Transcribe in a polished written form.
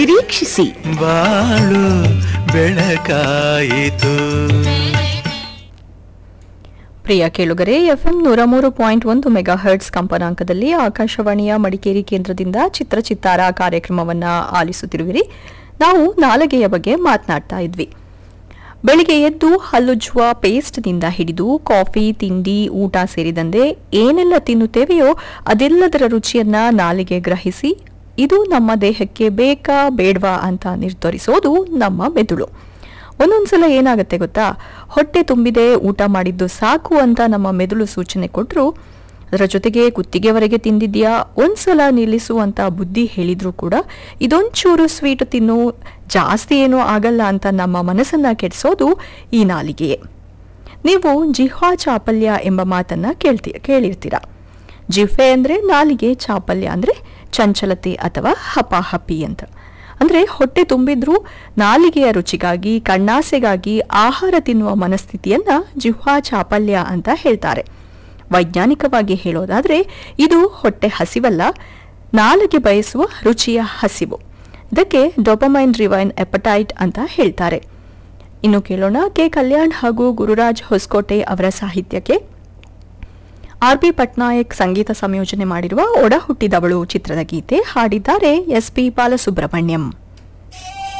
ನಿರೀಕ್ಷಿಸಿ ಬಾಳು ಬೆಳಕಾಯಿತು. ಪ್ರಿಯ ಕೇಳುಗರೆ, FM 103.1 megahertz ಕಂಪನಾಂಕದಲ್ಲಿ ಆಕಾಶವಾಣಿಯ ಮಡಿಕೇರಿ ಕೇಂದ್ರದಿಂದ ಚಿತ್ರಚಿತ್ತಾರ ಕಾರ್ಯಕ್ರಮವನ್ನ ಆಲಿಸುತ್ತಿರುವಿರಿ. ನಾವು ನಾಲಗೆಯ ಬಗ್ಗೆ ಮಾತನಾಡ್ತಾ ಇದ್ವಿ. ಬೆಳಿಗ್ಗೆ ಎದ್ದು ಹಲ್ಲುಜ್ಜುವ ಪೇಸ್ಟ್ನಿಂದ ಹಿಡಿದು ಕಾಫಿ, ತಿಂಡಿ, ಊಟ ಸೇರಿದಂತೆ ಏನೆಲ್ಲ ತಿನ್ನುತ್ತೇವೆಯೋ ಅದೆಲ್ಲದರ ರುಚಿಯನ್ನ ನಾಲಿಗೆ ಗ್ರಹಿಸಿ ಇದು ನಮ್ಮ ದೇಹಕ್ಕೆ ಬೇಕಾ ಬೇಡವಾ ಅಂತ ನಿರ್ಧರಿಸೋದು ನಮ್ಮ ಮೆದುಳು. ಒಂದೊಂದ್ಸಲ ಏನಾಗುತ್ತೆ ಗೊತ್ತಾ, ಹೊಟ್ಟೆ ತುಂಬಿದೆ, ಊಟ ಮಾಡಿದ್ದು ಸಾಕು ಅಂತ ನಮ್ಮ ಮೆದುಳು ಸೂಚನೆ ಕೊಟ್ಟರು, ಅದರ ಜೊತೆಗೆ ಕುತ್ತಿಗೆವರೆಗೆ ತಿಂದಿದ್ಯಾ, ಒಂದ್ಸಲ ನಿಲ್ಲಿಸುವಂತ ಬುದ್ಧಿ ಹೇಳಿದ್ರು ಕೂಡ ಇದೊಂಚೂರು ಸ್ವೀಟ್ ತಿನ್ನು, ಜಾಸ್ತಿ ಏನೂ ಆಗಲ್ಲ ಅಂತ ನಮ್ಮ ಮನಸ್ಸನ್ನ ಕೆಡಿಸೋದು ಈ ನಾಲಿಗೆಯೇ. ನೀವು ಜಿಹ್ವಾ ಚಾಪಲ್ಯ ಎಂಬ ಮಾತನ್ನ ಕೇಳಿರ್ತೀರ. ಜಿಹ್ವೆ ಅಂದ್ರೆ ನಾಲಿಗೆ, ಚಾಪಲ್ಯ ಅಂದ್ರೆ ಚಂಚಲತೆ ಅಥವಾ ಹಪಾಹಪಿ ಅಂತ. ಅಂದ್ರೆ ಹೊಟ್ಟೆ ತುಂಬಿದ್ರೂ ನಾಲಿಗೆಯ ರುಚಿಗಾಗಿ, ಕಣ್ಣಾಸೆಗಾಗಿ ಆಹಾರ ತಿನ್ನುವ ಮನಸ್ಥಿತಿಯನ್ನ ಜಿಹ್ವಾ ಚಾಪಲ್ಯ ಅಂತ ಹೇಳ್ತಾರೆ. ವೈಜ್ಞಾನಿಕವಾಗಿ ಹೇಳೋದಾದ್ರೆ ಇದು ಹೊಟ್ಟೆ ಹಸಿವಲ್ಲ, ನಾಲಿಗೆ ಬಯಸುವ ರುಚಿಯ ಹಸಿವು. ಇದಕ್ಕೆ ಡೋಪಮೈನ್ ಡ್ರಿವೈನ್ ಎಪಟೈಟ್ ಅಂತ ಹೇಳ್ತಾರೆ. ಇನ್ನು ಕೇಳೋಣ, ಕೆ ಕಲ್ಯಾಣ್ ಹಾಗೂ ಗುರುರಾಜ್ ಹೊಸಕೋಟೆ ಅವರ ಸಾಹಿತ್ಯಕ್ಕೆ ಆರ್ ಬಿ ಪಟ್ನಾಯಕ್ ಸಂಗೀತ ಸಂಯೋಜನೆ ಮಾಡಿರುವ ಒಡ ಹುಟ್ಟಿದವಳು ಚಿತ್ರದ ಗೀತೆ. ಹಾಡಿದ್ದಾರೆ ಎಸ್ ಪಿ ಬಾಲಸುಬ್ರಹ್ಮಣ್ಯಂ.